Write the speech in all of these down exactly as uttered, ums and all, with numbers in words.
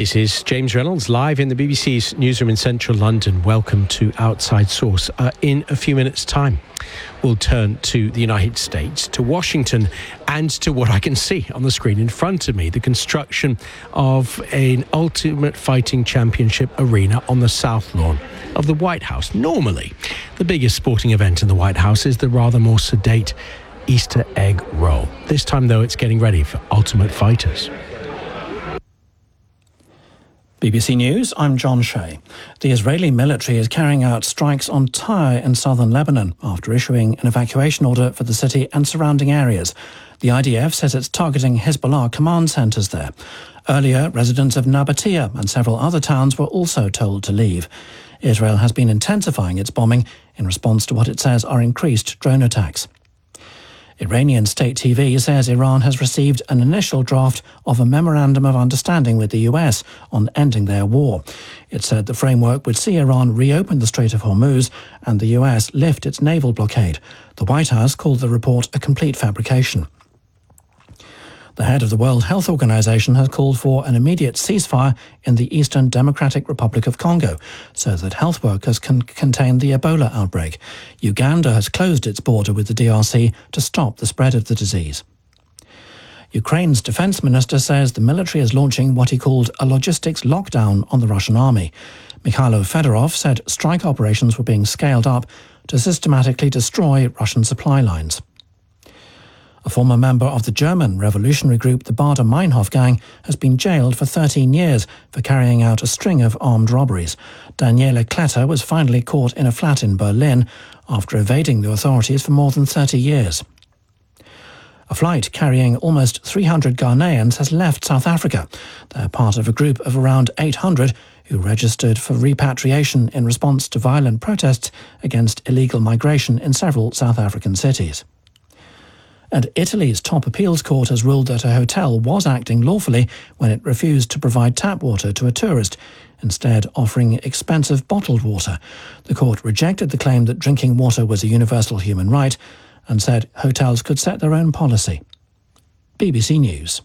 This is James Reynolds, live in the B B C's newsroom in central London. Welcome to Outside Source. Uh, in a few minutes' time, we'll turn to the United States, to Washington, and to what I can see on the screen in front of me, the construction of an Ultimate Fighting Championship arena on the South Lawn of the White House. Normally, the biggest sporting event in the White House is the rather more sedate Easter egg roll. This time, though, it's getting ready for Ultimate Fighters. B B C News, I'm John Shea. The Israeli military is carrying out strikes on Tyre in southern Lebanon after issuing an evacuation order for the city and surrounding areas. The I D F says it's targeting Hezbollah command centres there. Earlier, residents of Nabatea and several other towns were also told to leave. Israel has been intensifying its bombing in response to what it says are increased drone attacks. Iranian state T V says Iran has received an initial draft of a memorandum of understanding with the U S on ending their war. It said the framework would see Iran reopen the Strait of Hormuz and the U S lift its naval blockade. The White House called the report a complete fabrication. The head of the World Health Organization has called for an immediate ceasefire in the Eastern Democratic Republic of Congo so that health workers can contain the Ebola outbreak. Uganda has closed its border with the D R C to stop the spread of the disease. Ukraine's defense minister says the military is launching what he called a logistics lockdown on the Russian army. Mikhailo Fedorov said strike operations were being scaled up to systematically destroy Russian supply lines. A former member of the German revolutionary group, the Baader-Meinhof gang, has been jailed for thirteen years for carrying out a string of armed robberies. Daniele Kletter was finally caught in a flat in Berlin after evading the authorities for more than thirty years. A flight carrying almost three hundred Ghanaians has left South Africa. They're part of a group of around eight hundred who registered for repatriation in response to violent protests against illegal migration in several South African cities. And Italy's top appeals court has ruled that a hotel was acting lawfully when it refused to provide tap water to a tourist, instead offering expensive bottled water. The court rejected the claim that drinking water was a universal human right and said hotels could set their own policy. B B C News.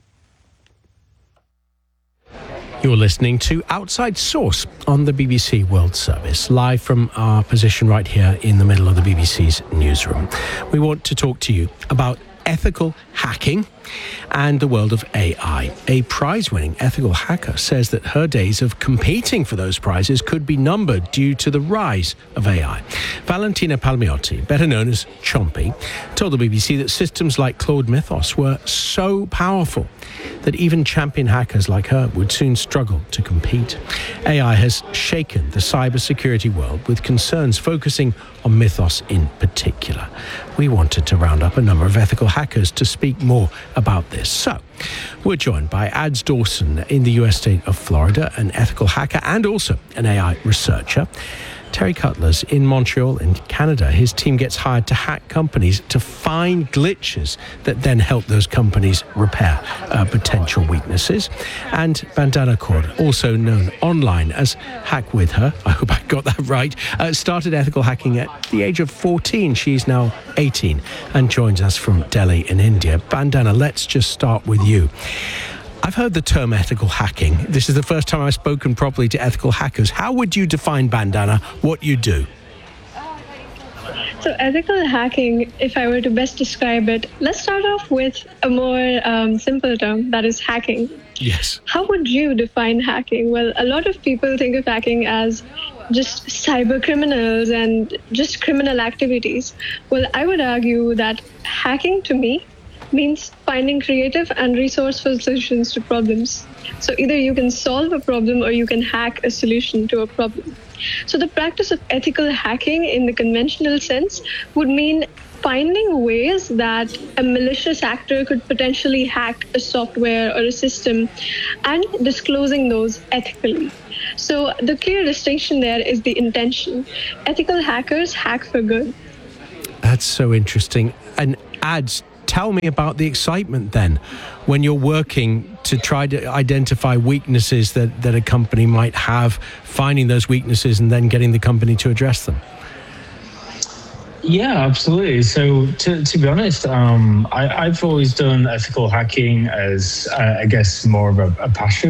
You're listening to Outside Source on the B B C World Service, live from our position right here in the middle of the B B C's newsroom. We want to talk to you about ethical hacking and the world of A I. A prize-winning ethical hacker says that her days of competing for those prizes could be numbered due to the rise of A I. Valentina Palmiotti, better known as Chompy, told the B B C that systems like Claude Mythos were so powerful that even champion hackers like her would soon struggle to compete. A I has shaken the cybersecurity world, with concerns focusing on Mythos in particular. We wanted to round up a number of ethical hackers to speak more about this. So, we're joined by Ads Dawson in the U S state of Florida, an ethical hacker and also an A I researcher. Terry Cutler's in Montreal in Canada. His team gets hired to hack companies to find glitches that then help those companies repair uh, potential weaknesses. And Bandana Kaur, also known online as Hack With Her, I hope I got that right, uh, started ethical hacking at the age of fourteen. She's now eighteen and joins us from Delhi in India. Bandana, let's just start with you. I've heard the term ethical hacking. This is the first time I've spoken properly to ethical hackers. How would you define, Bandana, what you do? So ethical hacking, if I were to best describe it, let's start off with a more um, simple term, that is hacking. Yes. How would you define hacking? Well, a lot of people think of hacking as just cyber criminals and just criminal activities. Well, I would argue that hacking to me means finding creative and resourceful solutions to problems. So either you can solve a problem or you can hack a solution to a problem. So the practice of ethical hacking in the conventional sense would mean finding ways that a malicious actor could potentially hack a software or a system and disclosing those ethically. So the clear distinction there is the intention. Ethical hackers hack for good. That's so interesting. And Ads, tell me about the excitement then when you're working to try to identify weaknesses that, that a company might have, finding those weaknesses and then getting the company to address them. Yeah, absolutely. So to, to be honest, um, I, I've always done ethical hacking as, uh, I guess, more of a, a passion.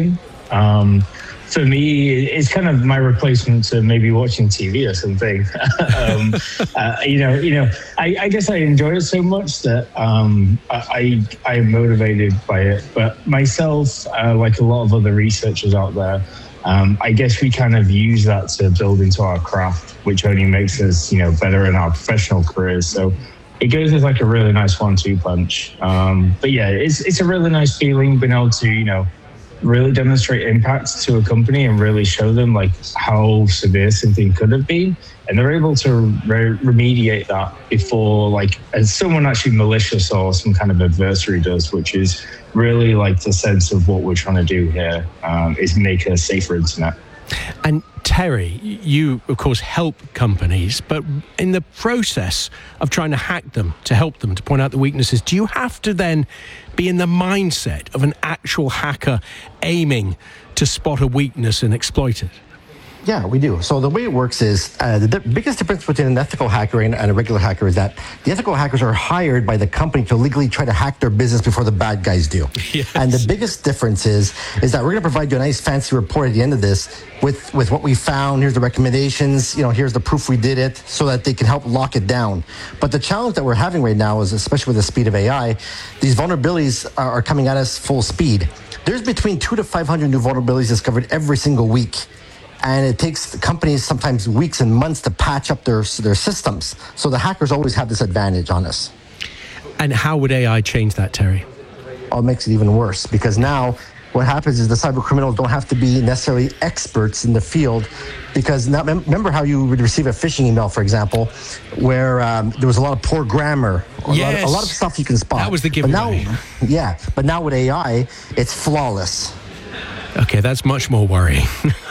Um, for me, it's kind of my replacement to maybe watching T V or something. um, uh, you know, you know, I, I guess I enjoy it so much that um, I I am motivated by it. But myself, uh, like a lot of other researchers out there, um, I guess we kind of use that to build into our craft, which only makes us, you know, better in our professional careers. So it goes as like a really nice one-two punch. Um, but yeah, it's it's a really nice feeling being able to, you know, really demonstrate impact to a company and really show them like how severe something could have been, and they're able to re- remediate that before like as someone actually malicious or some kind of adversary does, which is really like the sense of what we're trying to do here, um, is make a safer internet. And Terry, you of course help companies, but in the process of trying to hack them, to help them, to point out the weaknesses, do you have to then be in the mindset of an actual hacker aiming to spot a weakness and exploit it? Yeah, we do. So the way it works is uh, the di- biggest difference between an ethical hacker and, and a regular hacker is that the ethical hackers are hired by the company to legally try to hack their business before the bad guys do. Yes. And the biggest difference is is that we're going to provide you a nice fancy report at the end of this with, with what we found. Here's the recommendations. You know, here's the proof we did it, so that they can help lock it down. But the challenge that we're having right now is, especially with the speed of A I, these vulnerabilities are, are coming at us full speed. There's between two to five hundred new vulnerabilities discovered every single week. And it takes companies sometimes weeks and months to patch up their their systems. So the hackers always have this advantage on us. And how would A I change that, Terry? Oh, it makes it even worse, because now what happens is the cyber criminals don't have to be necessarily experts in the field, because now remember how you would receive a phishing email, for example, where um, there was a lot of poor grammar, a, yes. lot of, a lot of stuff you can spot. That was the giveaway. But now, yeah, but now with A I, it's flawless. Okay, that's much more worrying.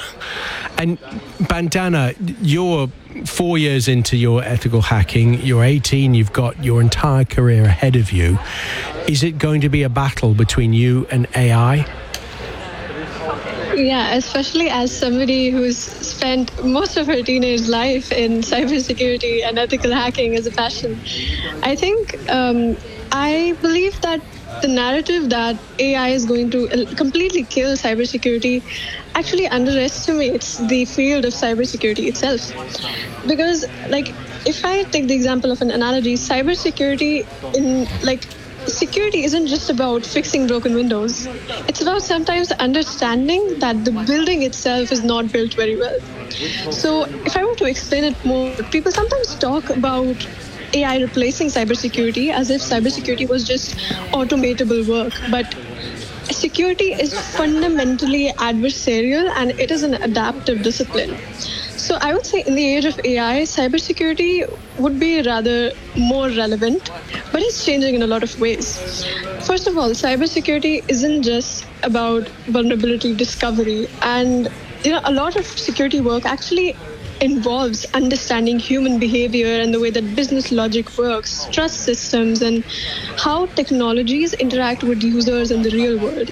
And Bandana, you're four years into your ethical hacking. You're eighteen. You've got your entire career ahead of you. Is it going to be a battle between you and A I? Yeah, especially as somebody who's spent most of her teenage life in cybersecurity and ethical hacking as a passion. I think um, I believe that the narrative that A I is going to completely kill cybersecurity actually underestimates the field of cybersecurity itself. Because, like, if I take the example of an analogy, cybersecurity in, like, security isn't just about fixing broken windows. It's about sometimes understanding that the building itself is not built very well. So if I were to explain it more, people sometimes talk about A I replacing cybersecurity as if cybersecurity was just automatable work. But security is fundamentally adversarial, and it is an adaptive discipline. So I would say in the age of A I, cybersecurity would be rather more relevant, but it's changing in a lot of ways. First of all, cybersecurity isn't just about vulnerability discovery, and you know, a lot of security work actually involves understanding human behavior and the way that business logic works, trust systems, and how technologies interact with users in the real world.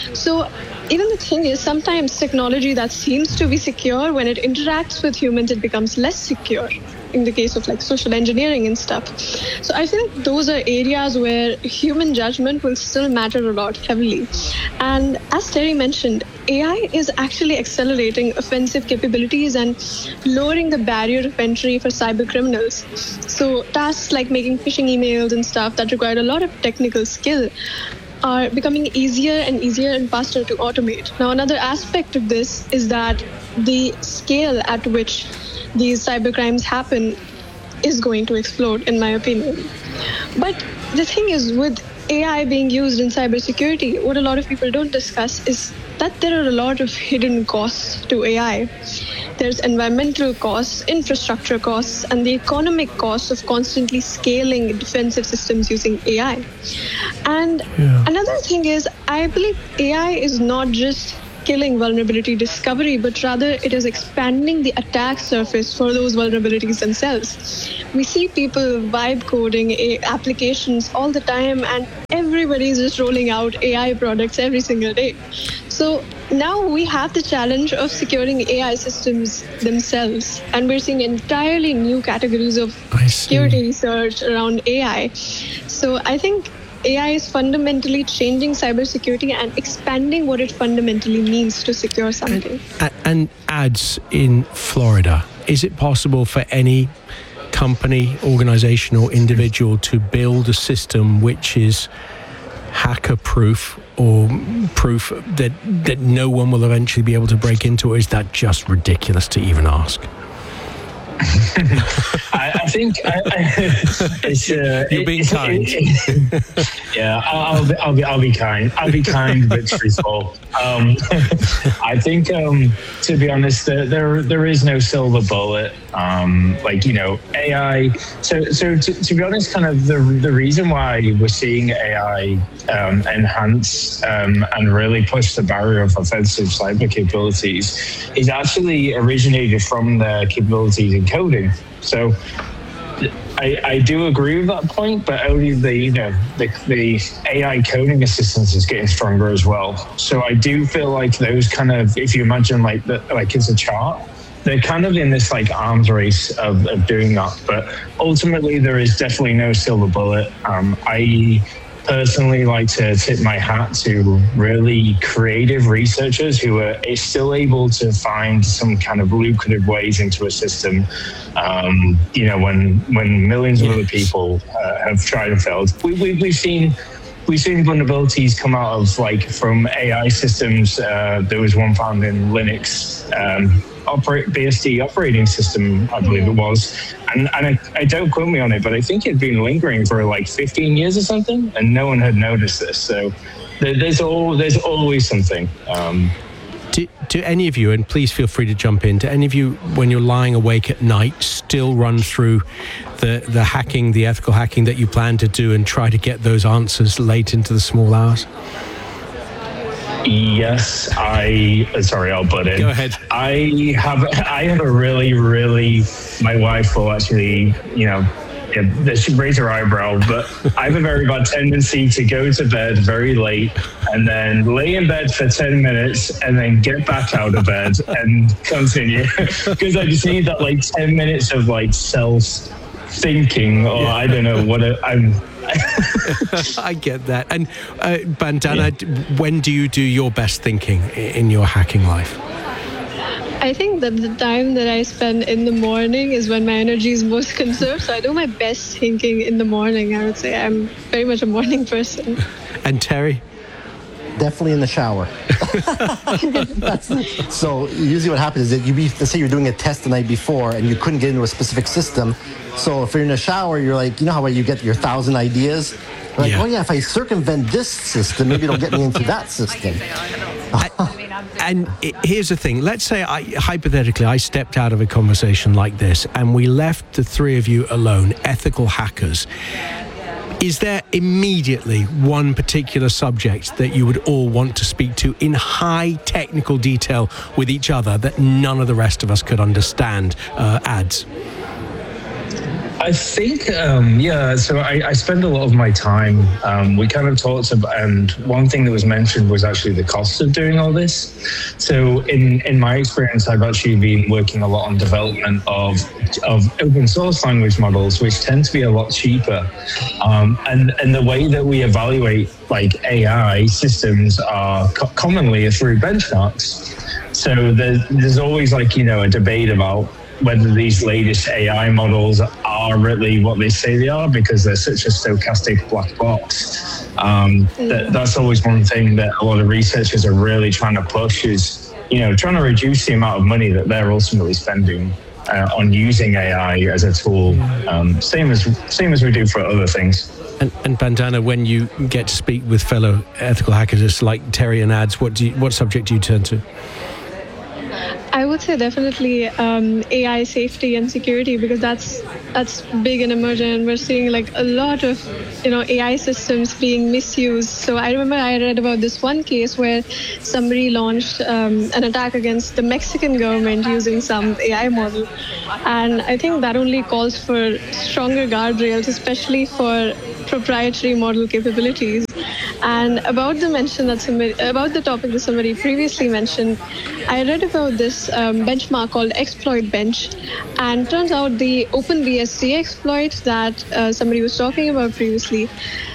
So even the thing is, sometimes technology that seems to be secure, when it interacts with humans, it becomes less secure, in the case of like social engineering and stuff. So I feel like those are areas where human judgment will still matter a lot heavily. And as Terry mentioned, A I is actually accelerating offensive capabilities and lowering the barrier of entry for cyber criminals. So tasks like making phishing emails and stuff that require a lot of technical skill are becoming easier and easier and faster to automate. Now, another aspect of this is that the scale at which these cybercrimes happen is going to explode, in my opinion. But the thing is, with A I being used in cybersecurity, what a lot of people don't discuss is that there are a lot of hidden costs to A I. There's environmental costs, infrastructure costs, and the economic costs of constantly scaling defensive systems using A I. And yeah. Another thing is, I believe A I is not just killing vulnerability discovery, but rather it is expanding the attack surface for those vulnerabilities themselves. We see people vibe coding applications all the time, and everybody's just rolling out A I products every single day. So now we have the challenge of securing A I systems themselves, and we're seeing entirely new categories of security research around A I. So I think A I is fundamentally changing cybersecurity and expanding what it fundamentally means to secure something. And, and ads in Florida, is it possible for any company, organization, or individual to build a system which is hacker-proof or proof that that no one will eventually be able to break into, or is that just ridiculous to even ask? I, I think I, I, it's, uh, you're being it's, kind. It, it, yeah, I'll, I'll, be, I'll be I'll be kind. I'll be kind but truthful. Um, I think, um, to be honest, there, there there is no silver bullet. Um, like you know, A I. So so to, to be honest, kind of the the reason why we're seeing A I um, enhance um, and really push the barrier of offensive cyber capabilities is actually originated from the capabilities in coding. So I, I do agree with that point, but only the you know the, the A I coding assistance is getting stronger as well. So I do feel like those kind of, if you imagine like the, like it's a chart, they're kind of in this like arms race of, of doing that. But ultimately, there is definitely no silver bullet. Um, I personally like to tip my hat to really creative researchers who are still able to find some kind of lucrative ways into a system. Um, you know, when when millions of other people uh, have tried and failed, we, we, we've seen. We've seen vulnerabilities come out of like from A I systems. Uh, there was one found in Linux um, operate, B S D operating system, I believe it was. And, and I, I don't quote me on it, but I think it'd been lingering for like fifteen years or something, and no one had noticed this. So there, there's all there's always something. Um, Do, do any of you, and please feel free to jump in, do any of you, when you're lying awake at night, still run through the, the hacking, the ethical hacking that you plan to do and try to get those answers late into the small hours? Yes, I. Sorry, I'll butt in. Go ahead. I have. I have a really, really. My wife will actually, you know, yeah, she raise her eyebrow, but I have a very bad tendency to go to bed very late and then lay in bed for ten minutes and then get back out of bed and continue because I just need that like ten minutes of like self thinking, or yeah. I don't know what it, I'm. I get that. And uh, Bandana, yeah. when do you do your best thinking in your hacking life? I think that the time that I spend in the morning is when my energy is most conserved. So I do my best thinking in the morning, I would say. I'm very much a morning person. And Terry? Definitely in the shower. So usually what happens is that you be, let's say you're doing a test the night before and you couldn't get into a specific system. So if you're in the shower, you're like, you know how you get your thousand ideas? You're like, yeah. oh yeah, if I circumvent this system, maybe it'll get me into that system. And it, here's the thing. Let's say, I, hypothetically, I stepped out of a conversation like this and we left the three of you alone, ethical hackers. Is there immediately one particular subject that you would all want to speak to in high technical detail with each other that none of the rest of us could understand? Uh, ads. I think, um, yeah, so I, I spend a lot of my time, um, we kind of talked about, and one thing that was mentioned was actually the cost of doing all this. So in, in my experience, I've actually been working a lot on development of, of open source language models, which tend to be a lot cheaper. Um, and, and the way that we evaluate like A I systems are co- commonly through benchmarks. So there's, there's always like, you know, a debate about whether these latest A I models are really what they say they are because they're such a stochastic black box. Um, that, that's always one thing that a lot of researchers are really trying to push is, you know, trying to reduce the amount of money that they're ultimately spending uh, on using A I as a tool. Um, same as same as we do for other things. And, and Bandana, when you get to speak with fellow ethical hackers like Terry and Ads, what do you, what subject do you turn to? I would say definitely um, A I safety and security because that's that's big and emerging, and we're seeing like a lot of you know A I systems being misused. So I remember I read about this one case where somebody launched um, an attack against the Mexican government using some A I model, and I think that only calls for stronger guardrails, especially for proprietary model capabilities. And about the mention that somebody about the topic that somebody previously mentioned, I read about this um, benchmark called Exploit Bench, and turns out the OpenBSD exploit that uh, somebody was talking about previously,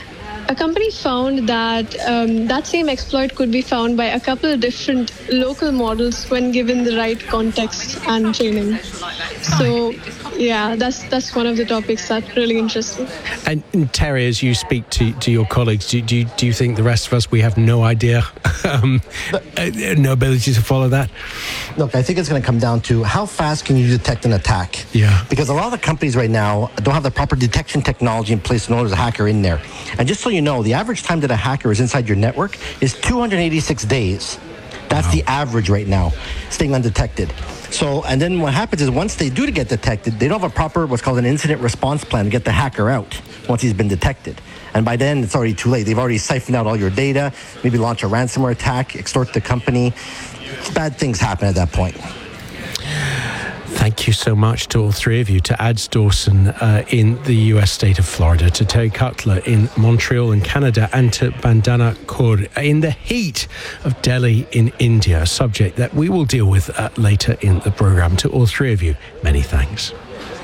a company found that um, that same exploit could be found by a couple of different local models when given the right context and training. So, yeah, that's that's one of the topics that really interests me. And, and Terry, as you speak to, to your colleagues, do, do, you, do you think the rest of us, we have no idea, um, uh, no ability to follow that? Look, I think it's going to come down to how fast can you detect an attack? Yeah. Because a lot of the companies right now don't have the proper detection technology in place to know there's a hacker in there. And just so you know, the average time that a hacker is inside your network is two hundred eighty-six days. That's wow. the average right now, staying undetected. So, and then what happens is once they do get detected, they don't have a proper, what's called an incident response plan to get the hacker out once he's been detected. And by then, it's already too late. They've already siphoned out all your data, maybe launch a ransomware attack, extort the company. Bad things happen at that point. Thank you so much to all three of you, to Ads Dawson uh, in the U S state of Florida, to Terry Cutler in Montreal in Canada, and to Bandana Kaur in the heat of Delhi in India, a subject that we will deal with uh, later in the program. To all three of you, many thanks.